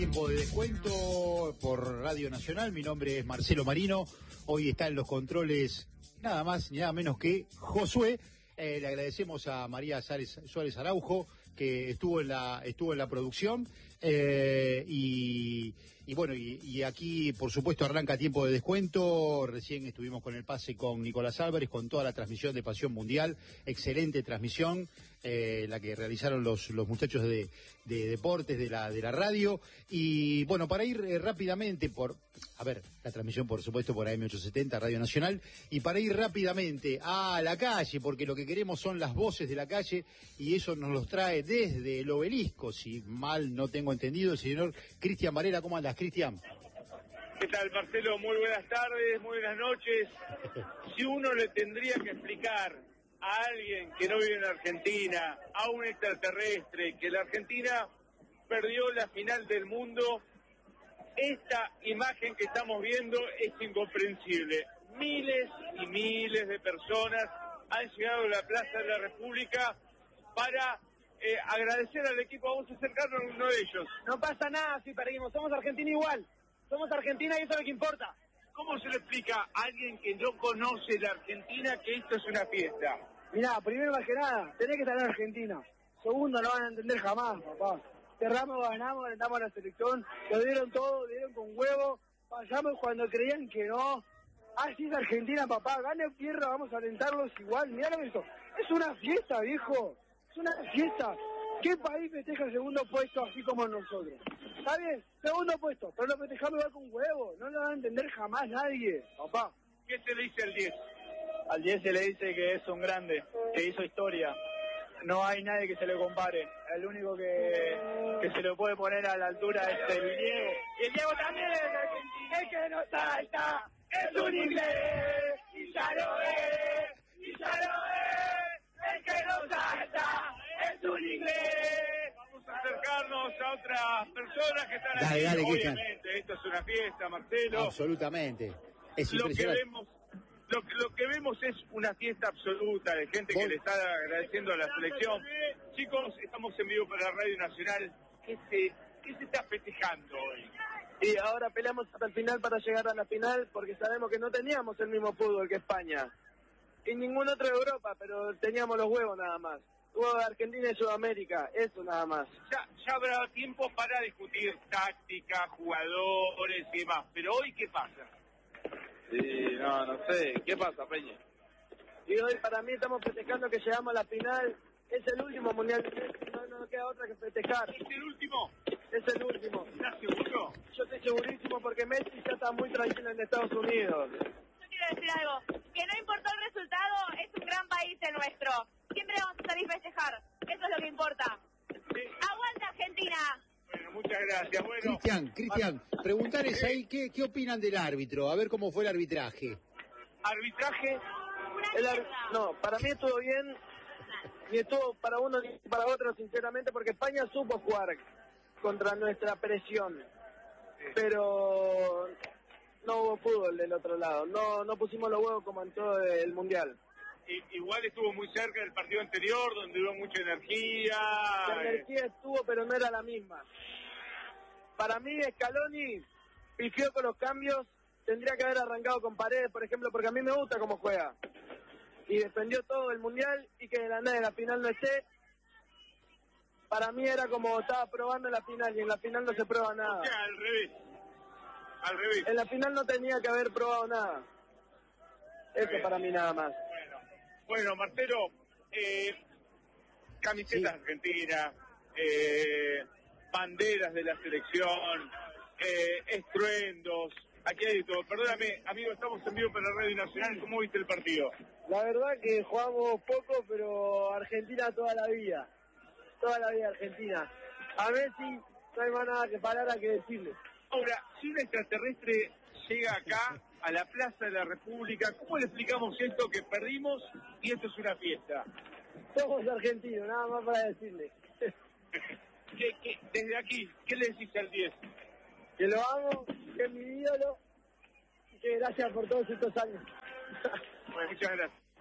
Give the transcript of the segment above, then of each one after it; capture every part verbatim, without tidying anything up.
Tiempo de descuento por Radio Nacional. Mi nombre es Marcelo Marino. Hoy está en los controles nada más ni nada menos que Josué. Eh, le agradecemos a María Suárez, Suárez Araujo, que estuvo en la estuvo en la producción. Eh, y, y bueno, y, y aquí por supuesto arranca Tiempo de Descuento. Recién estuvimos con el pase con Nicolás Álvarez, con toda la transmisión de Pasión Mundial. Excelente transmisión, eh, la que realizaron los, los muchachos de, de deportes de la, de la radio. Y bueno, para ir eh, rápidamente por, a ver, la transmisión por supuesto por A M ochocientos setenta, Radio Nacional, y para ir rápidamente a la calle, porque lo que queremos son las voces de la calle, y eso nos los trae desde el Obelisco, si mal no tengo entendido, el señor Cristian Varela. ¿Cómo andas, Cristian? ¿Qué tal, Marcelo? Muy buenas tardes, muy buenas noches. Si uno le tendría que explicar a alguien que no vive en Argentina, a un extraterrestre, que la Argentina perdió la final del mundo, esta imagen que estamos viendo es incomprensible. Miles y miles de personas han llegado a la Plaza de la República para eh, agradecer al equipo. Vamos a acercarnos a uno de ellos. No pasa nada si perdimos, somos Argentina igual. Somos Argentina y eso es lo que importa. ¿Cómo se le explica a alguien que no conoce la Argentina que esto es una fiesta? Mirá, primero más que nada, tenés que estar en Argentina. Segundo, no van a entender jamás, papá. Cerramos, ganamos, ganamos a la selección, lo dieron todo, lo dieron con huevo, pasamos cuando creían que no. Así es Argentina, papá, gane o pierda, vamos a alentarlos igual. Mirá esto, es una fiesta, viejo, es una fiesta. ¿Qué país festeja el segundo puesto así como nosotros? ¿Está bien? Segundo puesto, pero lo festejamos igual con huevo, no lo van a entender jamás nadie, papá. ¿Qué se le dice al diez? Al diez se le dice que es un grande, que hizo historia. No hay nadie que se le compare. El único que, que se lo puede poner a la altura es el Diego. Y el Diego también es argentino. El que no salta es un inglés. Y ya lo es, y ya lo es. El que no salta es un inglés. Vamos a acercarnos a otras personas que están Dale, aquí. dale, Obviamente, esto es una fiesta, Marcelo. Absolutamente. Es Lo que impresionante. vemos... Lo, lo que vemos es una fiesta absoluta de gente que le está agradeciendo a la selección. Chicos, estamos en vivo para Radio Nacional. ¿Qué se, qué se está festejando hoy? Y ahora peleamos hasta el final para llegar a la final porque sabemos que no teníamos el mismo fútbol que España. Y ningún otro de Europa, pero teníamos los huevos nada más. Huevos de Argentina y Sudamérica, eso nada más. Ya, ya habrá tiempo para discutir táctica, jugadores y demás. Pero hoy, ¿qué pasa? Sí, no, no sé. ¿Qué pasa, Peña? Y hoy para mí estamos festejando que llegamos a la final. Es el último mundial de Messi, no, no nos queda otra que festejar. ¿Es el último? Es el último. ¿Estás seguro? Yo estoy segurísimo porque Messi ya está muy tranquilo en Estados Unidos. Yo quiero decir algo, que no importó el resultado, es un gran país el nuestro. Siempre vamos a salir a festejar, eso es lo que importa. Sí. ¡Aguanta Argentina! Bueno, muchas gracias. Bueno, Cristian, Cristian, preguntarles ahí qué, qué opinan del árbitro, a ver cómo fue el arbitraje. arbitraje. Una El ar- mierda. No, para mí estuvo bien, ni estuvo para uno ni para otro, sinceramente, porque España supo jugar contra nuestra presión. Pero no hubo fútbol del otro lado, no no pusimos los huevos como en todo el Mundial. I- igual estuvo muy cerca del partido anterior, donde hubo mucha energía. La energía estuvo, pero no era la misma. Para mí, Scaloni pifió con los cambios. Tendría que haber arrancado con Paredes, por ejemplo, porque a mí me gusta cómo juega. Y defendió todo el Mundial y que de la nada en la final no esté. Para mí era como estaba probando en la final y en la final no se prueba nada. O sea, al revés. Al revés. En la final no tenía que haber probado nada. Eso bien. para mí nada más. Bueno, bueno Marcelo, eh, camisetas Sí. argentinas, eh, banderas de la selección, eh, estruendos, aquí hay de todo. Perdóname, amigo, estamos en vivo para Radio Nacional. ¿Cómo viste el partido? La verdad que jugamos poco, pero Argentina toda la vida. Toda la vida Argentina. A Messi no hay más nada que palabra que decirle. Ahora, si un extraterrestre llega acá, a la Plaza de la República, ¿cómo le explicamos esto que perdimos y esto es una fiesta? Somos argentinos, nada más para decirle. ¿Qué, qué, desde aquí, ¿qué le decís al diez? Que lo amo, que es mi ídolo y que gracias por todos estos años. Bueno, muchas gracias.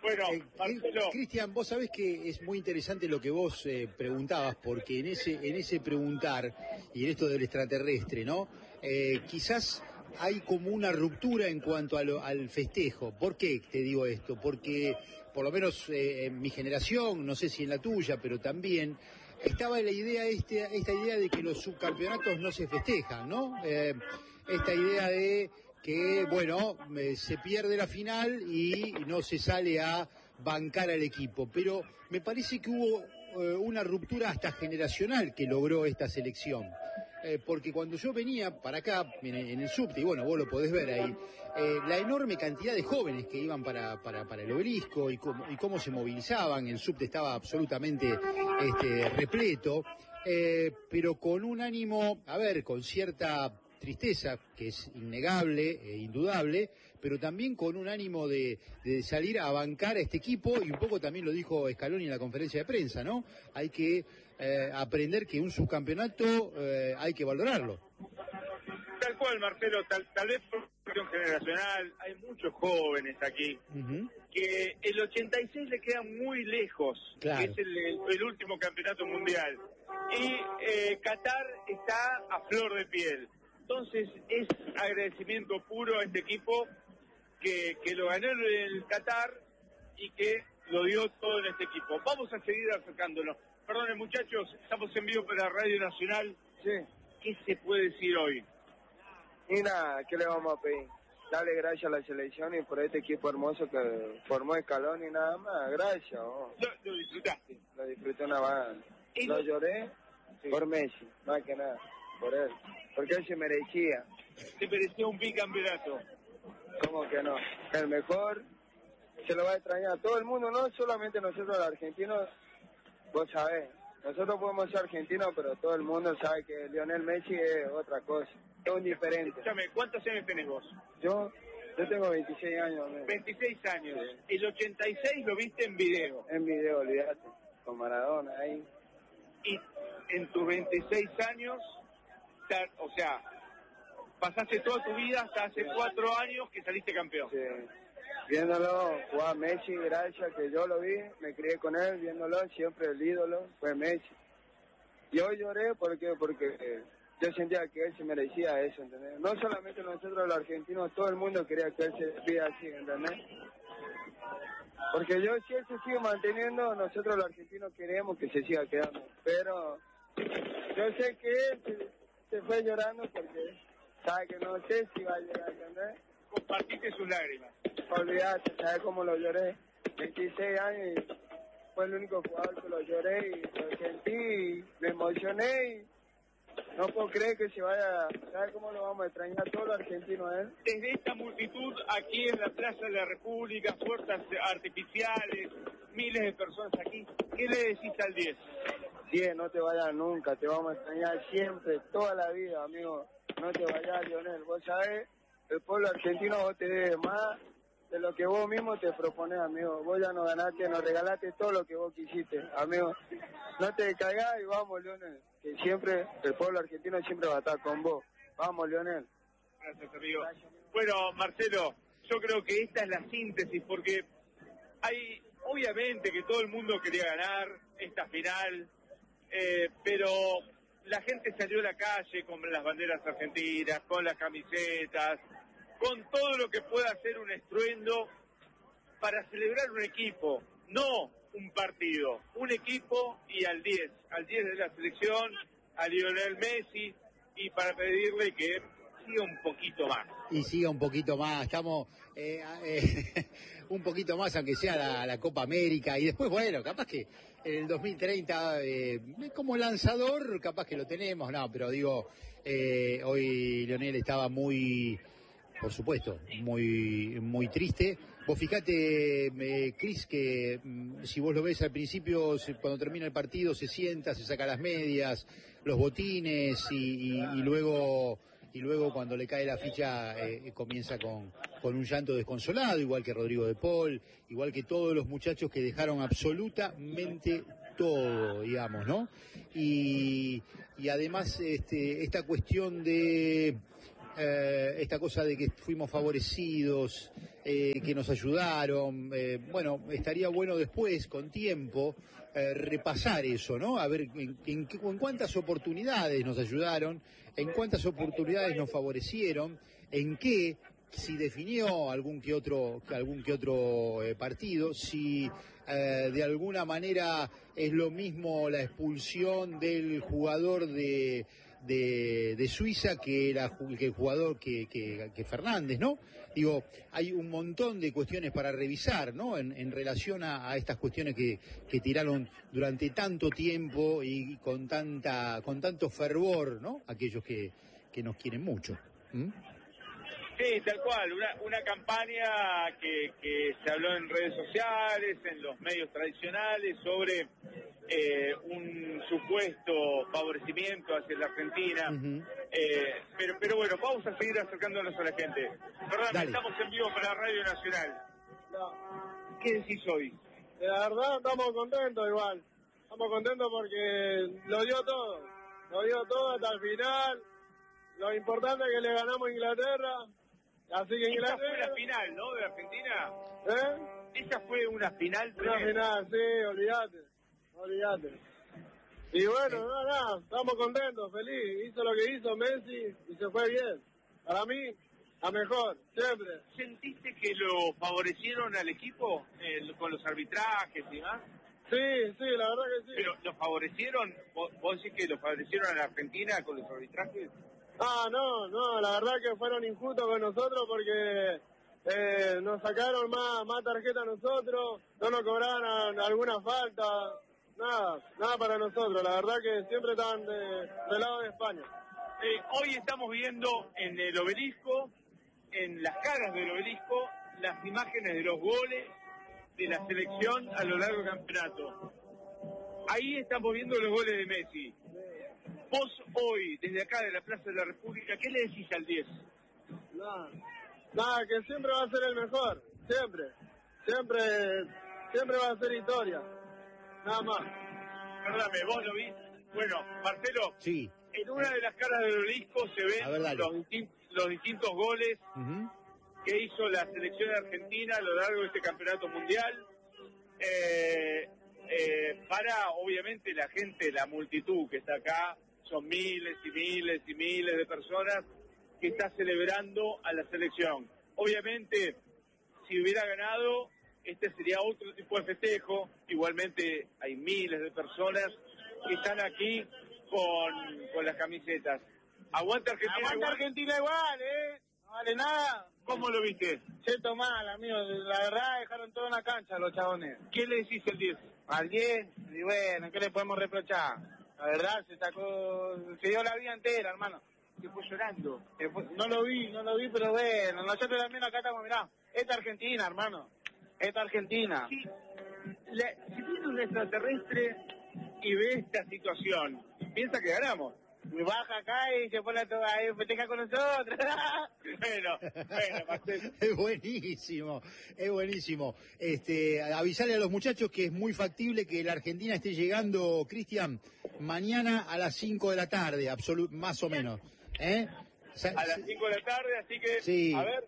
Bueno, eh, Marcelo. Cristian, vos sabés que es muy interesante lo que vos eh, preguntabas, porque en ese, en ese preguntar, y en esto del extraterrestre, ¿no? Eh, quizás hay como una ruptura en cuanto a lo, al festejo. ¿Por qué te digo esto? Porque, por lo menos eh, en mi generación, no sé si en la tuya, pero también, estaba la idea, este, esta idea de que los subcampeonatos no se festejan, ¿no? Eh, esta idea de que, bueno, eh, se pierde la final y no se sale a bancar al equipo. Pero me parece que hubo eh, una ruptura hasta generacional que logró esta selección. Eh, porque cuando yo venía para acá, en, en el subte, y bueno, vos lo podés ver ahí, eh, la enorme cantidad de jóvenes que iban para, para, para el obelisco y cómo, y cómo se movilizaban, el subte estaba absolutamente este, repleto, eh, pero con un ánimo, a ver, con cierta tristeza, que es innegable e indudable, pero también con un ánimo de, de salir a bancar a este equipo, y un poco también lo dijo Scaloni en la conferencia de prensa, ¿no? Hay que eh, aprender que un subcampeonato eh, hay que valorarlo. Tal cual, Marcelo, tal, tal vez por cuestión generacional, hay muchos jóvenes aquí, uh-huh. que el ochenta y seis le queda muy lejos, claro. que es el, el, el último campeonato mundial, y eh, Qatar está a flor de piel. Entonces es agradecimiento puro a este equipo que, que lo ganó en el Qatar y que lo dio todo en este equipo. Vamos a seguir acercándonos. Perdonen muchachos, estamos en vivo para Radio Nacional. Sí. ¿Qué se puede decir hoy? Y nada, ¿qué le vamos a pedir? Darle gracias a la selección y por este equipo hermoso que formó Scaloni y nada más. Gracias. Oh. Lo, lo disfrutaste. Lo disfruté una banda. Lo lo... lloré sí. por Messi, más que nada. Por él, porque él se merecía. Se merecía un bicampeonato. ¿Cómo que no? El mejor, se lo va a extrañar todo el mundo, no solamente nosotros los argentinos, vos sabés, nosotros podemos ser argentinos, pero todo el mundo sabe que Lionel Messi es otra cosa, es un diferente. Escúchame, ¿cuántos años tenés vos? Yo, yo tengo veintiséis años. ¿no? veintiséis años, sí. El ochenta y seis lo viste en video. En video, olvídate, con Maradona ahí. Y en tus veintiséis años... O sea, pasaste toda tu vida hasta hace cuatro años que saliste campeón. Sí. Viéndolo jugar Messi, gracias que yo lo vi, me crié con él, viéndolo, siempre el ídolo fue Messi. Y hoy lloré porque porque yo sentía que él se merecía eso, ¿entendés? No solamente nosotros los argentinos, todo el mundo quería que él se despida así, ¿entendés? Porque yo, si él se sigue manteniendo, nosotros los argentinos queremos que se siga quedando. Pero yo sé que él se, se fue llorando porque sabe que no sé si va a llegar, ¿entendés? Compartiste sus lágrimas. Olvídate, ¿sabes cómo lo lloré? veintiséis años y fue el único jugador que lo lloré y lo sentí y me emocioné y no puedo creer que se vaya. ¿Sabes cómo lo vamos a extrañar todos los argentinos a él? Desde esta multitud aquí en la Plaza de la República, fuerzas artificiales, miles de personas aquí, ¿qué le decís al diez? diez, no te vayas nunca, te vamos a extrañar siempre, toda la vida, amigo. No te vayas, Lionel. Vos sabés, el pueblo argentino vos te debe más de lo que vos mismo te propones, amigo. Vos ya nos ganaste, nos regalaste todo lo que vos quisiste, amigo. No te caigas y vamos, Lionel. Que siempre, el pueblo argentino siempre va a estar con vos. Vamos, Lionel. Gracias, amigo. Gracias. Bueno, Marcelo, yo creo que esta es la síntesis, porque hay, obviamente que todo el mundo quería ganar esta final, eh, pero la gente salió a la calle con las banderas argentinas, con las camisetas, con todo lo que pueda hacer un estruendo para celebrar un equipo, no un partido, un equipo y al diez, al diez de la selección, a Lionel Messi, y para pedirle que siga un poquito más. Y siga un poquito más, estamos eh, eh, un poquito más, aunque sea la, la Copa América, y después, bueno, capaz que en el dos mil treinta, eh, como lanzador, capaz que lo tenemos, no, pero digo, eh, hoy Lionel estaba muy, por supuesto, muy muy triste. Vos fijate, eh, Cris, que mm, si vos lo ves al principio, se, cuando termina el partido se sienta, se saca las medias, los botines, y, y, y luego... y luego cuando le cae la ficha eh, comienza con, con un llanto desconsolado, igual que Rodrigo de Paul, igual que todos los muchachos que dejaron absolutamente todo, digamos, ¿no? Y, y además este, esta cuestión de eh, esta cosa de que fuimos favorecidos, eh, que nos ayudaron, eh, bueno, estaría bueno después, con tiempo, eh, repasar eso, ¿no? A ver en, en, en cuántas oportunidades nos ayudaron, en cuántas oportunidades nos favorecieron, en qué, si definió algún que otro, algún que otro eh, partido, si eh, de alguna manera es lo mismo la expulsión del jugador de De, de Suiza que, era, que el jugador que, que, que Fernández, ¿no? Digo, hay un montón de cuestiones para revisar, ¿no? En, en relación a, a estas cuestiones que, que tiraron durante tanto tiempo y con tanta con tanto fervor, ¿no? Aquellos que, que nos quieren mucho. ¿Mm? Sí, tal cual, una, una campaña que, que se habló en redes sociales, en los medios tradicionales, sobre eh, un supuesto favorecimiento hacia la Argentina. Uh-huh. eh, pero, pero bueno, vamos a seguir acercándonos a la gente. Perdón, estamos en vivo para Radio Nacional. No. ¿Qué decís hoy? La verdad, estamos contentos igual. Estamos contentos porque lo dio todo. Lo dio todo hasta el final. Lo importante es que le ganamos a Inglaterra. Así que Inglaterra... Esa fue la final, ¿no? De Argentina. ¿Eh? Esa fue una final. Una final, sí, olvídate. Olvídate. Y bueno, sí. no, nada, estamos contentos, feliz. Hizo lo que hizo Messi y se fue bien. Para mí, a mejor, siempre. ¿Sentiste que lo favorecieron al equipo eh, con los arbitrajes y demás? Sí, sí, la verdad que sí. ¿Pero lo favorecieron? ¿Vos, vos decís que lo favorecieron a la Argentina con los arbitrajes? Ah, no, no, la verdad que fueron injustos con nosotros porque eh, nos sacaron más, más tarjeta a nosotros, no nos cobraron alguna falta, nada, nada para nosotros, la verdad que siempre estaban de, del lado de España. Eh, hoy estamos viendo en el obelisco, en las caras del obelisco, las imágenes de los goles de la selección a lo largo del campeonato. Ahí estamos viendo los goles de Messi. Vos hoy, desde acá de la Plaza de la República, ¿qué le decís al diez? Nada, nada, que siempre va a ser el mejor, siempre, siempre, siempre va a ser historia, nada más. Perdóname, ¿vos lo viste? Bueno, Marcelo, sí. En una de las caras del obelisco se ven ver, los, distin los distintos goles uh-huh. que hizo la selección de Argentina a lo largo de este campeonato mundial. Eh, eh, para, obviamente, la gente, la multitud que está acá, son miles y miles y miles de personas que está celebrando a la selección. Obviamente, si hubiera ganado, este sería otro tipo de festejo. Igualmente hay miles de personas que están aquí con, con las camisetas. Aguanta Argentina. Aguanta igual. Argentina igual, ¿eh? No vale nada. ¿Cómo lo viste? Siento mal, amigo. La verdad, dejaron todo en la cancha los chabones. ¿Qué le decís al diez? Al diez, y bueno, ¿qué le podemos reprochar? La verdad, se sacó, se dio la vida entera, hermano. Se fue llorando. Se fue, no lo vi, no lo vi, pero bueno, nosotros también acá estamos, mirá, esta Argentina, hermano. Esta Argentina. Sí. La, si viene un extraterrestre y ve esta situación, piensa que ganamos. Y baja acá y se pone a toda ahí, festeja con nosotros. Bueno, bueno, Marcelo. Es buenísimo, es buenísimo. Este, avisarle a los muchachos que es muy factible que la Argentina esté llegando, Cristian, mañana a las cinco de la tarde, absolut más o menos. ¿Eh? A las cinco de la tarde, así que, sí. A ver,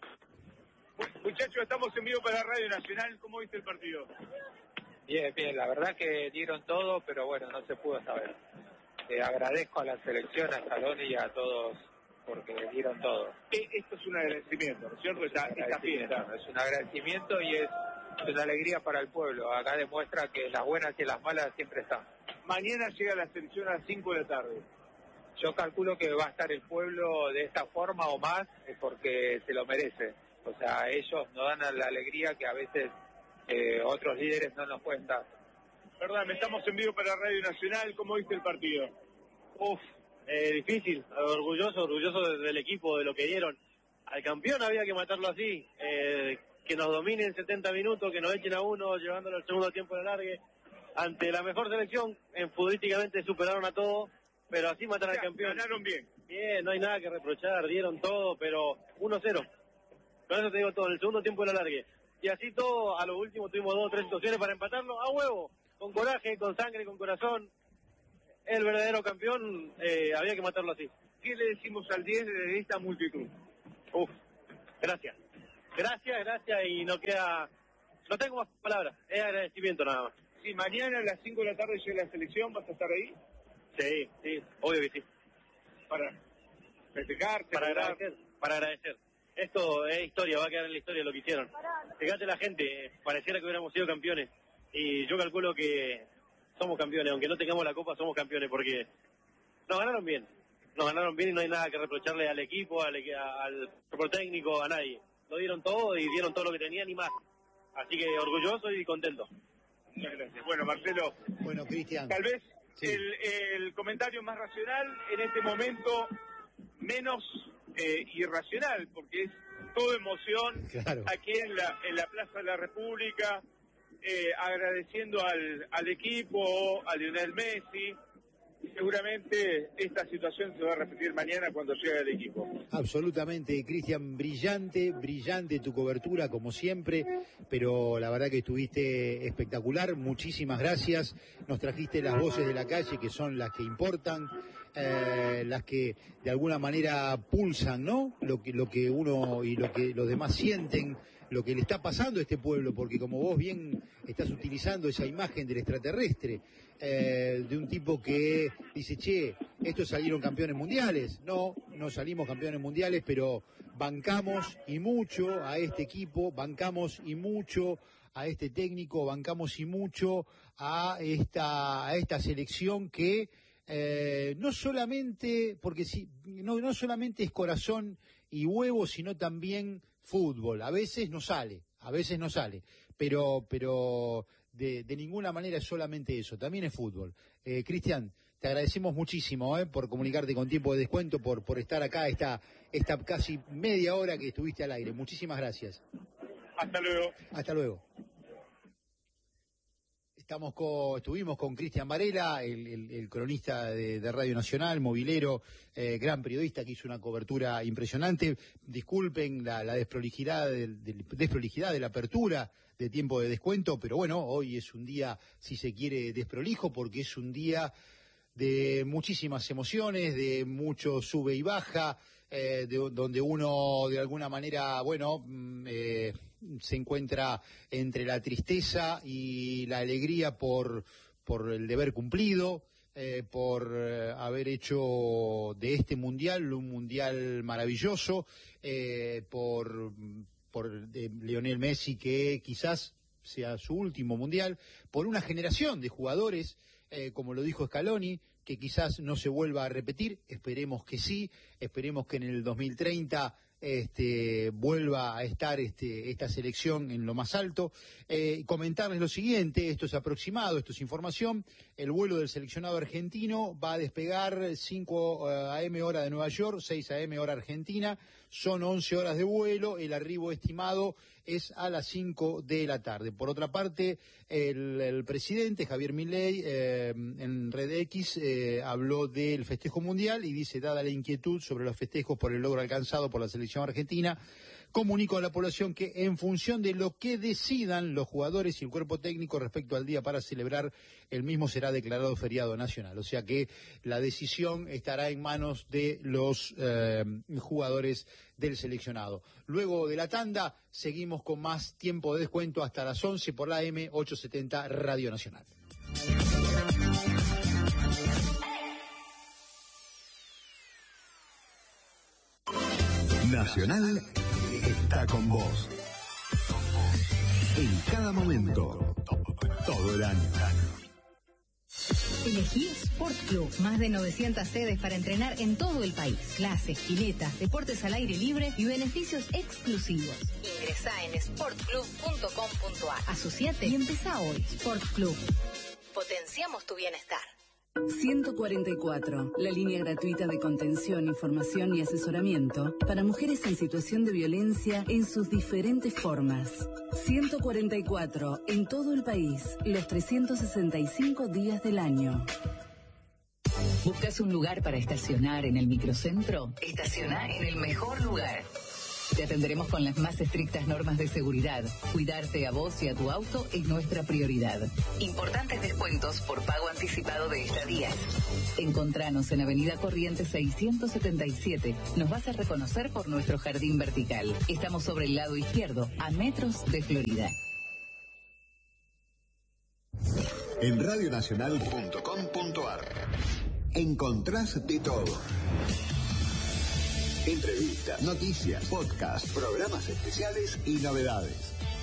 muchachos, estamos en vivo para Radio Nacional. ¿Cómo viste el partido? Bien, bien, la verdad que dieron todo, pero bueno, no se pudo saber. Eh, agradezco a la selección, a Scaloni y a todos porque dieron todo. Esto es un agradecimiento, ¿no es cierto? Esta, esta fiesta. Es un agradecimiento y es, es una alegría para el pueblo. Acá demuestra que las buenas y las malas siempre están. Mañana llega la selección a las cinco de la tarde. Yo calculo que va a estar el pueblo de esta forma o más porque se lo merece. O sea, ellos nos dan la alegría que a veces eh, otros líderes no nos pueden dar. Perdón, estamos en vivo para Radio Nacional. ¿Cómo viste el partido? Uf, eh, difícil, orgulloso, orgulloso del equipo, de lo que dieron. Al campeón había que matarlo así, eh, que nos dominen setenta minutos, que nos echen a uno, llevándolo al segundo tiempo de alargue. Ante la mejor selección, en futbolísticamente superaron a todos, pero así matar o sea, al campeón. Ganaron bien. Bien, no hay nada que reprochar, dieron todo, pero uno cero. Con eso te digo todo, en el segundo tiempo de alargue. Y así todo, a lo último tuvimos dos o tres situaciones para empatarlo a huevo. Con coraje, con sangre, con corazón, el verdadero campeón, eh, había que matarlo así. ¿qué le decimos al diez de esta multitud? Uf, gracias. Gracias, gracias, y no queda... No tengo más palabras, es agradecimiento nada más. Si mañana a las cinco de la tarde llega la selección, ¿vas a estar ahí? Sí, sí, obvio que sí. Para festejar, para agradecer, para agradecer. Esto es historia, va a quedar en la historia lo que hicieron. Fíjate la gente, pareciera que hubiéramos sido campeones. Y yo calculo que somos campeones, aunque no tengamos la copa, somos campeones, porque nos ganaron bien. Nos ganaron bien y no hay nada que reprocharle al equipo, al, al cuerpo técnico, a nadie. Lo dieron todo y dieron todo lo que tenían y más. Así que orgulloso y contento. Muchas gracias. Bueno, Marcelo. Bueno, Cristian. Tal vez sí. el, el comentario más racional en este momento, menos eh, irracional, porque es todo emoción. Claro. Aquí en la, en la Plaza de la República, eh, agradeciendo al, al equipo, a Lionel Messi. Seguramente esta situación se va a repetir mañana cuando llegue el equipo. Absolutamente, Cristian, brillante, brillante tu cobertura como siempre, pero la verdad que estuviste espectacular, muchísimas gracias, nos trajiste las voces de la calle que son las que importan, eh, las que de alguna manera pulsan, ¿no? Lo que, lo que uno y lo que los demás sienten, lo que le está pasando a este pueblo, porque como vos bien estás utilizando esa imagen del extraterrestre, eh, de un tipo que dice, che, estos salieron campeones mundiales. No, no salimos campeones mundiales, pero bancamos y mucho a este equipo, bancamos y mucho a este técnico, bancamos y mucho a esta, a esta selección que eh, no solamente, porque si, no, no solamente es corazón y huevo, sino también fútbol. A veces no sale, a veces no sale, pero pero de, de ninguna manera es solamente eso, también es fútbol. Eh, Cristian, te agradecemos muchísimo eh, por comunicarte con tiempo de descuento, por por estar acá esta, esta casi media hora que estuviste al aire. Muchísimas gracias. Hasta luego. Hasta luego. Estamos con, estuvimos con Cristian Varela, el, el, el cronista de, de Radio Nacional, movilero, eh, gran periodista que hizo una cobertura impresionante. Disculpen la, la desprolijidad, de, de, desprolijidad de la apertura de tiempo de descuento, pero bueno, hoy es un día, si se quiere, desprolijo, porque es un día de muchísimas emociones, de mucho sube y baja, eh, de, donde uno de alguna manera, bueno, eh, se encuentra entre la tristeza y la alegría por, por el deber cumplido, eh, por eh, haber hecho de este mundial un mundial maravilloso, eh, por, por de Lionel Messi, que quizás sea su último mundial, por una generación de jugadores, eh, como lo dijo Scaloni, que quizás no se vuelva a repetir, esperemos que sí, esperemos que en el dos mil treinta este, vuelva a estar este, esta selección en lo más alto. Eh, comentarles lo siguiente, esto es aproximado, esto es información, el vuelo del seleccionado argentino va a despegar cinco a eme hora de Nueva York, seis a eme hora argentina, son once horas de vuelo, el arribo estimado es a las cinco de la tarde. Por otra parte, el, el presidente Javier Milei eh, en Red X eh, habló del festejo mundial y dice, dada la inquietud sobre los festejos por el logro alcanzado por la selección argentina, comunicó a la población que en función de lo que decidan los jugadores y el cuerpo técnico respecto al día para celebrar, el mismo será declarado feriado nacional. O sea que la decisión estará en manos de los eh, jugadores del seleccionado. Luego de la tanda, seguimos con más tiempo de descuento hasta las once por la A M ochocientos setenta Radio Nacional. Nacional está con vos. En cada momento, todo el año. Elegí Sport Club, más de novecientas sedes para entrenar en todo el país. Clases, piletas, deportes al aire libre y beneficios exclusivos. Ingresá en sport club punto com punto a r. Asociate y empezá hoy. Sport Club. Potenciamos tu bienestar. ciento cuarenta y cuatro, la línea gratuita de contención, información y asesoramiento para mujeres en situación de violencia en sus diferentes formas. ciento cuarenta y cuatro, en todo el país, los trescientos sesenta y cinco días del año. ¿Buscas un lugar para estacionar en el microcentro? Estaciona en el mejor lugar. Te atenderemos con las más estrictas normas de seguridad. Cuidarte a vos y a tu auto es nuestra prioridad. Importantes descuentos por pago anticipado de estadías. Encontranos en Avenida Corrientes seiscientos setenta y siete. Nos vas a reconocer por nuestro jardín vertical. Estamos sobre el lado izquierdo, a metros de Florida. En radio nacional punto com punto ar encontrás de todo. Entrevistas, noticias, podcasts, programas especiales y novedades.